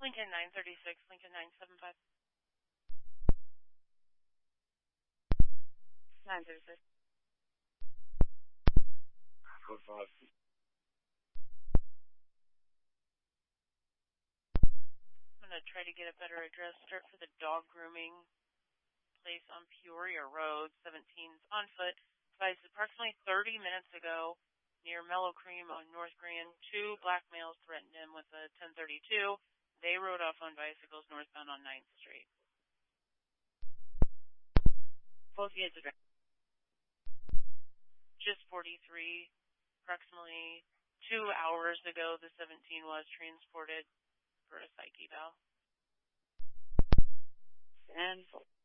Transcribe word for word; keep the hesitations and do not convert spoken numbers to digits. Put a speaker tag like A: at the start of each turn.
A: Lincoln nine thirty-six, Lincoln nine seven five. nine thirty-six.
B: Code five.
A: I'm going to try to get a better address. Start for the dog grooming place on Peoria Road, seventeen's on foot. Advised approximately thirty minutes ago near Mellow Cream on North Grand, two black males threatened him with a ten thirty-two. They rode off on bicycles northbound on ninth Street.
C: Both units address.
A: Just forty-three. Approximately two hours ago, the seventeen was transported for a psych eval.
C: And